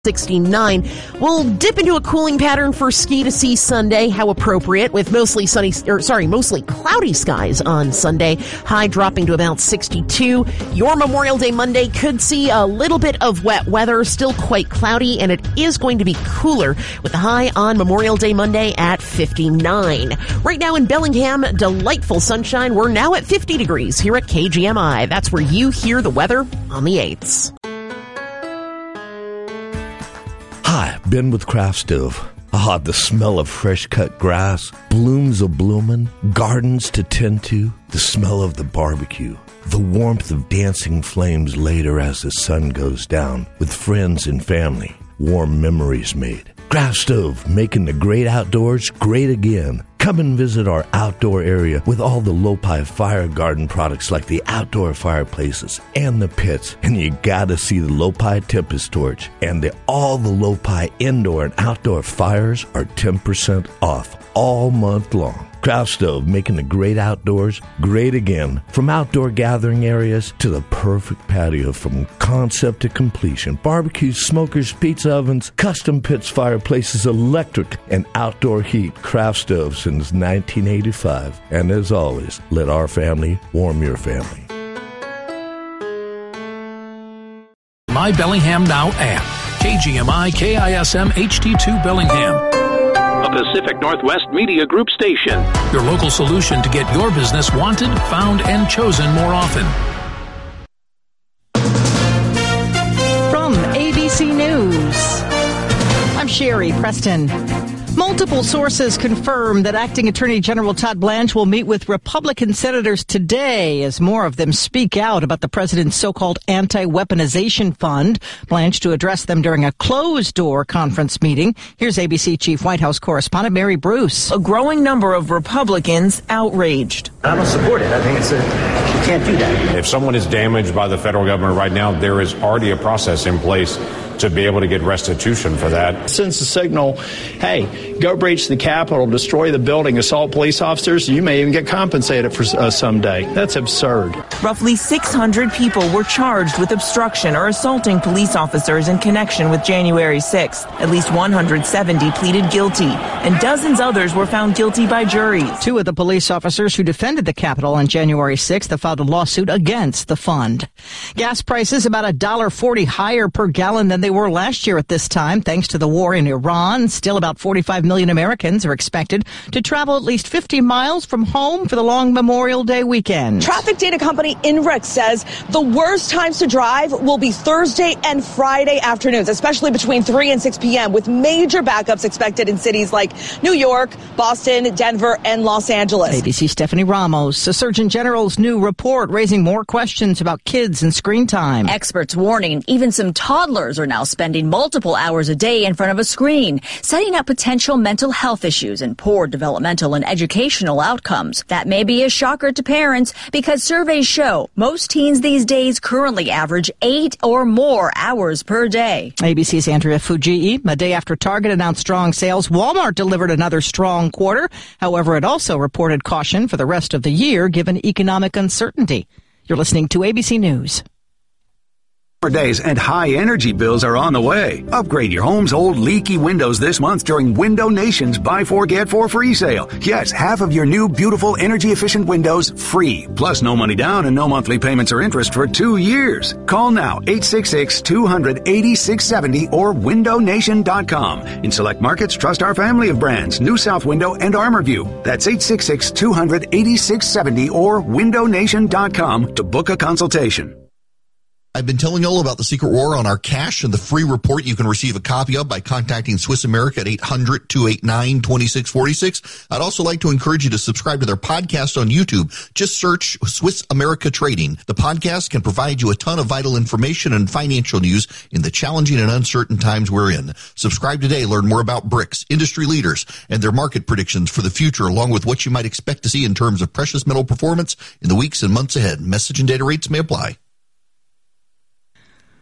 69. We'll dip into a cooling pattern for Ski to See Sunday. How appropriate, with mostly cloudy skies on Sunday. High dropping to about 62. Your Memorial Day Monday could see a little bit of wet weather, still quite cloudy, and it is going to be cooler with the high on Memorial Day Monday at 59. Right now in Bellingham, delightful sunshine. We're now at 50 degrees here at KGMI. That's where you hear the weather on the 8s. Hi, Ben with Craft Stove. The smell of fresh-cut grass, blooms a-bloomin', gardens to tend to, the smell of the barbecue, the warmth of dancing flames later as the sun goes down, with friends and family, warm memories made. Craft Stove, making the great outdoors great again. Come and visit our outdoor area with all the Lopi Fire Garden products like the outdoor fireplaces and the pits. And you gotta see the Lopi Tempest Torch. And all the Lopi indoor and outdoor fires are 10% off all month long. Craft Stove, making the great outdoors great again. From outdoor gathering areas to the perfect patio, from concept to completion. Barbecues, smokers, pizza ovens, custom pits, fireplaces, electric and outdoor heat. Craft Stove since 1985. And as always, let our family warm your family. My Bellingham Now app. KGMI KISM HD2 Bellingham. A Pacific Northwest Media Group station. Your local solution to get your business wanted, found, and chosen more often. From ABC News, I'm Sherry Preston. Multiple sources confirm that Acting Attorney General Todd Blanche will meet with Republican senators today as more of them speak out about the president's so-called anti-weaponization fund. Blanche to address them during a closed-door conference meeting. Here's ABC Chief White House correspondent Mary Bruce. A growing number of Republicans outraged. I don't support it. I think you can't do that. If someone is damaged by the federal government right now, there is already a process in place to be able to get restitution for that. Sends a signal, hey, go breach the Capitol, destroy the building, assault police officers, you may even get compensated for someday. That's absurd. Roughly 600 people were charged with obstruction or assaulting police officers in connection with January 6th. At least 170 pleaded guilty, and dozens others were found guilty by juries. Two of the police officers who defended the Capitol on January 6th have filed a lawsuit against the fund. Gas prices about $1.40 higher per gallon than they were last year at this time, thanks to the war in Iran. Still, about 45 million Americans are expected to travel at least 50 miles from home for the long Memorial Day weekend. Traffic data company INRIX says the worst times to drive will be Thursday and Friday afternoons, especially between 3 and 6 p.m., with major backups expected in cities like New York, Boston, Denver, and Los Angeles. ABC Stephanie Ramos. The Surgeon General's new report raising more questions about kids and screen time. Experts warning even some toddlers are now spending multiple hours a day in front of a screen, setting up potential mental health issues and poor developmental and educational outcomes. That may be a shocker to parents because surveys show most teens these days currently average 8 or more hours per day. ABC's Andrea Fujii. A day after Target announced strong sales, Walmart delivered another strong quarter. However, it also reported caution for the rest of the year given economic uncertainty. You're listening to ABC News. Days and high energy bills are on the way. Upgrade your home's old leaky windows this month during Window Nation's Buy 4 Get 4 free sale. Yes, half of your new beautiful energy efficient windows free. Plus no money down and no monthly payments or interest for 2 years. Call now 866-200-8670 or windownation.com. In select markets, trust our family of brands, New South Window and ArmorView. That's 866-200-8670 or windownation.com to book a consultation. I've been telling you all about the Secret War on our cash and the free report you can receive a copy of by contacting Swiss America at 800-289-2646. I'd also like to encourage you to subscribe to their podcast on YouTube. Just search Swiss America Trading. The podcast can provide you a ton of vital information and financial news in the challenging and uncertain times we're in. Subscribe today. Learn more about BRICS, industry leaders, and their market predictions for the future, along with what you might expect to see in terms of precious metal performance in the weeks and months ahead. Message and data rates may apply.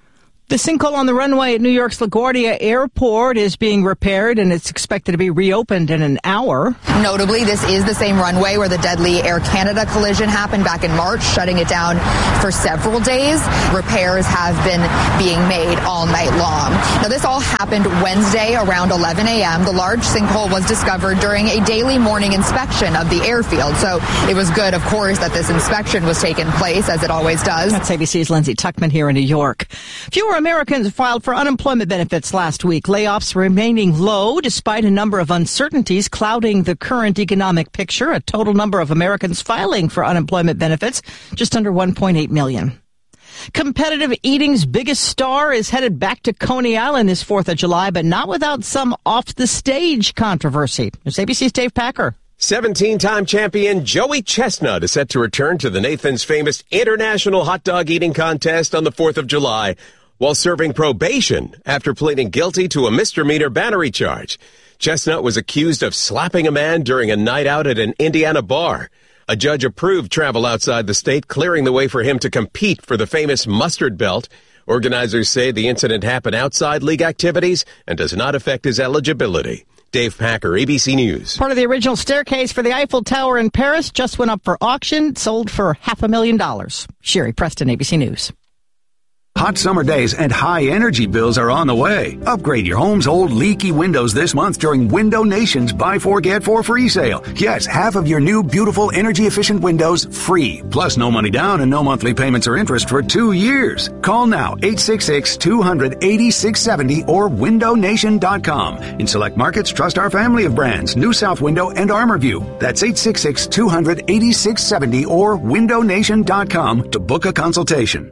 The sinkhole on the runway at New York's LaGuardia Airport is being repaired, and it's expected to be reopened in an hour. Notably, this is the same runway where the deadly Air Canada collision happened back in March, shutting it down for several days. Repairs have been being made all night long. Now, this all happened Wednesday around 11 a.m. The large sinkhole was discovered during a daily morning inspection of the airfield. So it was good, of course, that this inspection was taking place, as it always does. That's ABC's Lindsay Tuckman here in New York. Fewer Americans filed for unemployment benefits last week. Layoffs remaining low despite a number of uncertainties clouding the current economic picture. A total number of Americans filing for unemployment benefits, just under 1.8 million. Competitive eating's biggest star is headed back to Coney Island this 4th of July, but not without some off-the-stage controversy. There's ABC's Dave Packer. 17-time champion Joey Chestnut is set to return to the Nathan's famous International Hot Dog Eating Contest on the 4th of July while serving probation after pleading guilty to a misdemeanor battery charge. Chestnut was accused of slapping a man during a night out at an Indiana bar. A judge approved travel outside the state, clearing the way for him to compete for the famous mustard belt. Organizers say the incident happened outside league activities and does not affect his eligibility. Dave Packer, ABC News. Part of the original staircase for the Eiffel Tower in Paris just went up for auction, sold for $500,000. Sherry Preston, ABC News. Hot summer days and high energy bills are on the way. Upgrade your home's old leaky windows this month during Window Nation's Buy 4 Get 4 free sale. Yes, half of your new beautiful energy efficient windows free. Plus no money down and no monthly payments or interest for 2 years. Call now 866-200-8670 or windownation.com. In select markets, trust our family of brands, New South Window and ArmorView. That's 866-200-8670 or windownation.com to book a consultation.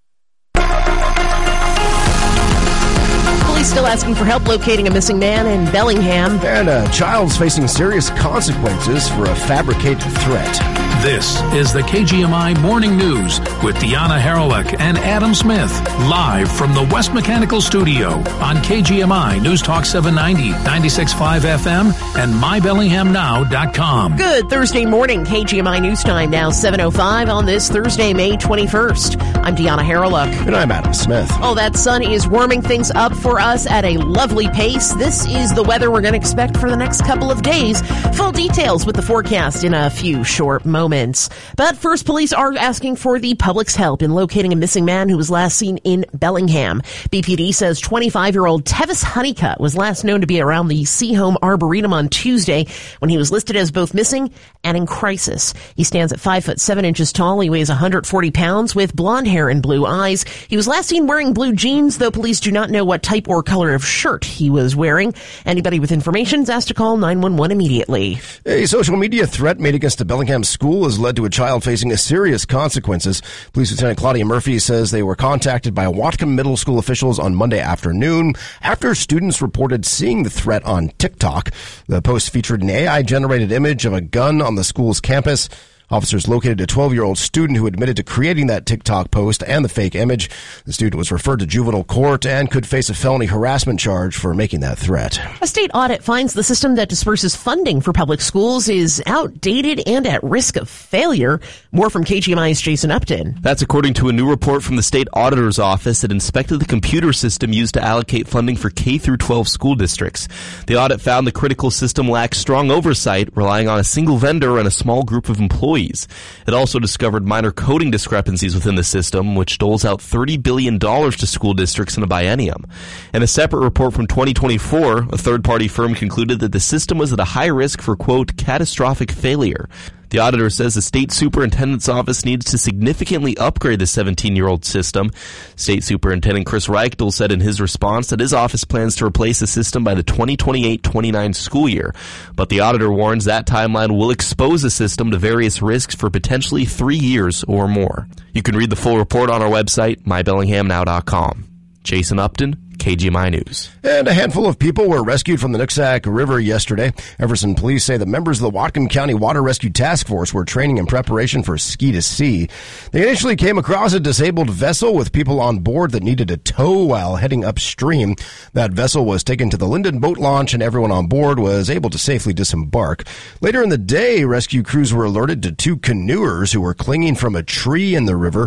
Still asking for help locating a missing man in Bellingham. And a child's facing serious consequences for a fabricated threat. This is the KGMI Morning News with Deanna Haralick and Adam Smith, live from the West Mechanical Studio on KGMI News Talk 790, 96.5 FM, and mybellinghamnow.com. Good Thursday morning, KGMI News Time, now 7:05 on this Thursday, May 21st. I'm Deanna Haralick. And I'm Adam Smith. Oh, that sun is warming things up for us at a lovely pace. This is the weather we're going to expect for the next couple of days. Full details with the forecast in a few short moments. But first, police are asking for the public's help in locating a missing man who was last seen in Bellingham. BPD says 25-year-old Tevis Honeycutt was last known to be around the Seahome Arboretum on Tuesday when he was listed as both missing and in crisis. He stands at 5'7" tall. He weighs 140 pounds with blonde hair and blue eyes. He was last seen wearing blue jeans, though police do not know what type or color of shirt he was wearing. Anybody with information is asked to call 911 immediately. A social media threat made against a Bellingham school has led to a child facing serious consequences. Police Lieutenant Claudia Murphy says they were contacted by Whatcom Middle School officials on Monday afternoon after students reported seeing the threat on TikTok. The post featured an AI-generated image of a gun on the school's campus. Officers located a 12-year-old student who admitted to creating that TikTok post and the fake image. The student was referred to juvenile court and could face a felony harassment charge for making that threat. A state audit finds the system that disperses funding for public schools is outdated and at risk of failure. More from KGMI's Jason Upton. That's according to a new report from the state auditor's office that inspected the computer system used to allocate funding for K-12 school districts. The audit found the critical system lacks strong oversight, relying on a single vendor and a small group of employees. It also discovered minor coding discrepancies within the system, which doles out $30 billion to school districts in a biennium. In a separate report from 2024, a third-party firm concluded that the system was at a high risk for, quote, catastrophic failure. The auditor says the state superintendent's office needs to significantly upgrade the 17-year-old system. State Superintendent Chris Reichtel said in his response that his office plans to replace the system by the 2028-29 school year. But the auditor warns that timeline will expose the system to various risks for potentially 3 years or more. You can read the full report on our website, mybellinghamnow.com. Jason Upton, KGMI News. And a handful of people were rescued from the Nooksack River yesterday. Everson police say that members of the Whatcom County Water Rescue Task Force were training in preparation for Ski to Sea. They initially came across a disabled vessel with people on board that needed a tow while heading upstream. That vessel was taken to the Linden boat launch and everyone on board was able to safely disembark. Later in the day, rescue crews were alerted to 2 canoers who were clinging from a tree in the river.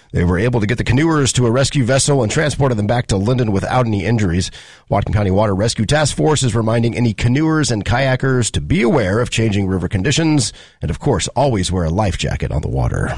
They were able to get the canoers to a rescue vessel and transported them back to Linden without any injuries. Whatcom County Water Rescue Task Force is reminding any canoers and kayakers to be aware of changing river conditions and, of course, always wear a life jacket on the water.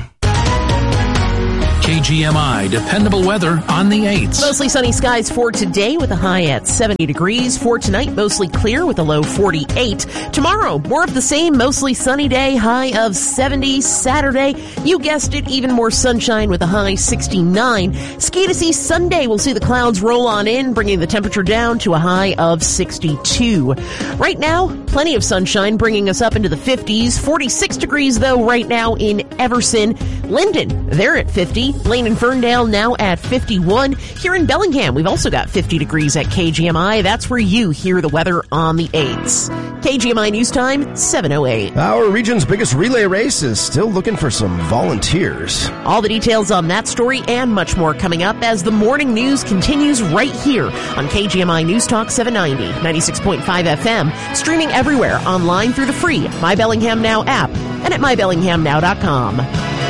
KGMI, dependable weather on the 8s. Mostly sunny skies for today with a high at 70 degrees. For tonight, mostly clear with a low 48. Tomorrow, more of the same, mostly sunny day, high of 70. Saturday, you guessed it, even more sunshine with a high 69. Ski to see Sunday, we'll see the clouds roll on in, bringing the temperature down to a high of 62. Right now, plenty of sunshine, bringing us up into the 50s. 46 degrees, though, right now in Everson. Linden, they're at 50. Blaine and Ferndale now at 51. Here in Bellingham, we've also got 50 degrees at KGMI. That's where you hear the weather on the 8s. KGMI News Time, 7:08. Our region's biggest relay race is still looking for some volunteers. All the details on that story and much more coming up as the morning news continues right here on KGMI News Talk 790, 96.5 FM, streaming everywhere online through the free My Bellingham Now app and at mybellinghamnow.com.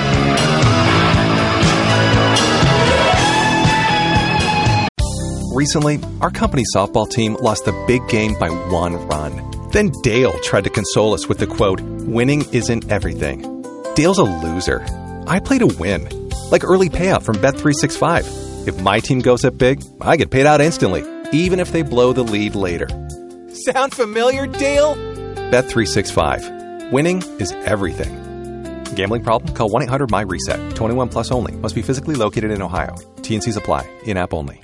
Recently, our company softball team lost the big game by 1 run. Then Dale tried to console us with the quote, "Winning isn't everything." Dale's a loser. I play to win, like early payout from Bet365. If my team goes up big, I get paid out instantly, even if they blow the lead later. Sound familiar, Dale? Bet365. Winning is everything. Gambling problem? Call 1-800-MY-RESET. 21 plus only. Must be physically located in Ohio. T&Cs apply. In-app only.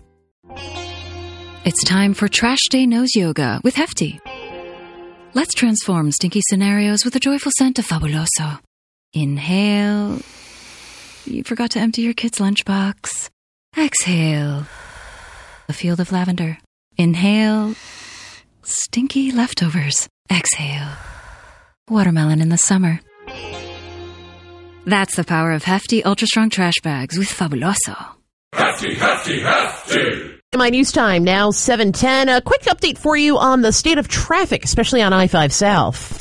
It's time for Trash Day Nose Yoga with Hefty. Let's transform stinky scenarios with the joyful scent of Fabuloso. Inhale. You forgot to empty your kid's lunchbox. Exhale. A field of lavender. Inhale. Stinky leftovers. Exhale. Watermelon in the summer. That's the power of Hefty Ultra Strong Trash Bags with Fabuloso. Hefty, Hefty, Hefty! My news time now, 7:10. A quick update for you on the state of traffic, especially on I-5 South.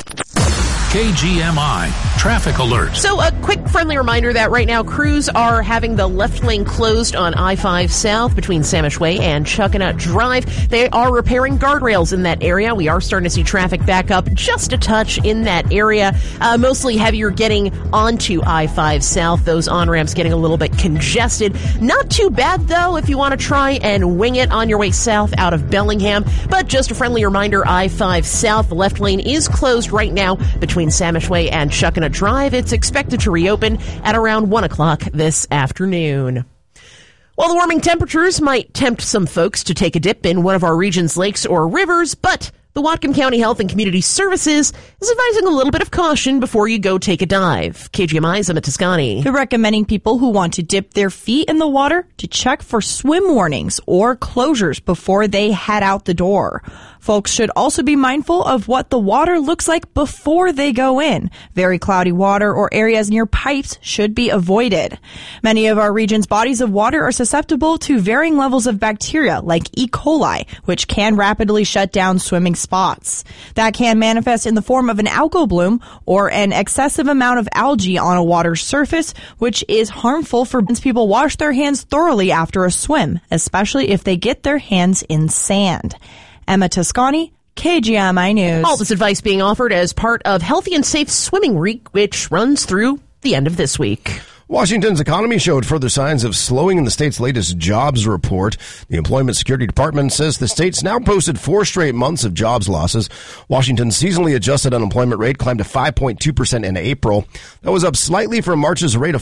KGMI traffic alert. So a quick friendly reminder that right now crews are having the left lane closed on I-5 South between Samish Way and Chuckanut Drive. They are repairing guardrails in that area. We are starting to see traffic back up just a touch in that area. Mostly heavier getting onto I-5 South. Those on-ramps getting a little bit congested. Not too bad, though, if you want to try and wing it on your way south out of Bellingham. But just a friendly reminder, I-5 South, the left lane is closed right now between Samish Way and Chuckanut Drive. It's expected to reopen at around 1 o'clock this afternoon. Well, the warming temperatures might tempt some folks to take a dip in one of our region's lakes or rivers, but the Whatcom County Health and Community Services is advising a little bit of caution before you go take a dive. KGMI's Emma Toscani. They're recommending people who want to dip their feet in the water to check for swim warnings or closures before they head out the door. Folks should also be mindful of what the water looks like before they go in. Very cloudy water or areas near pipes should be avoided. Many of our region's bodies of water are susceptible to varying levels of bacteria like E. coli, which can rapidly shut down swimming spots. That can manifest in the form of an algal bloom or an excessive amount of algae on a water's surface, which is harmful for people wash their hands thoroughly after a swim, especially if they get their hands in sand. Emma Toscani, KGMI News. All this advice being offered as part of Healthy and Safe Swimming Week, which runs through the end of this week. Washington's economy showed further signs of slowing in the state's latest jobs report. The Employment Security Department says the state's now posted 4 straight months of jobs losses. Washington's seasonally adjusted unemployment rate climbed to 5.2% in April. That was up slightly from March's rate of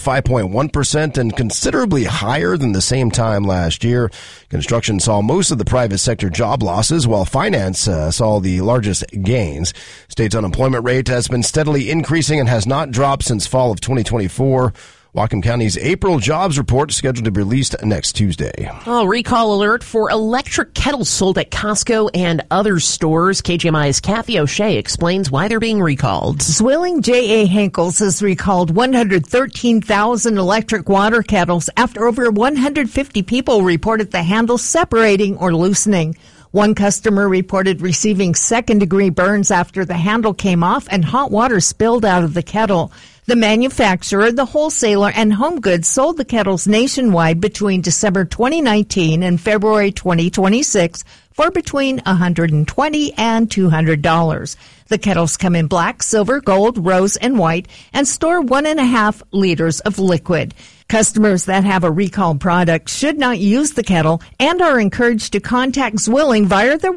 5.1% and considerably higher than the same time last year. Construction saw most of the private sector job losses, while finance saw the largest gains. State's unemployment rate has been steadily increasing and has not dropped since fall of 2024. Whatcom County's April jobs report is scheduled to be released next Tuesday. Oh, recall alert for electric kettles sold at Costco and other stores. KGMI's Kathy O'Shea explains why they're being recalled. Zwilling J.A. Henkels has recalled 113,000 electric water kettles after over 150 people reported the handle separating or loosening. One customer reported receiving second-degree burns after the handle came off and hot water spilled out of the kettle. The manufacturer, the wholesaler, and Home Goods sold the kettles nationwide between December 2019 and February 2026 for between $120 and $200. The kettles come in black, silver, gold, rose, and white and store 1.5 liters of liquid. Customers that have a recalled product should not use the kettle and are encouraged to contact Zwilling via their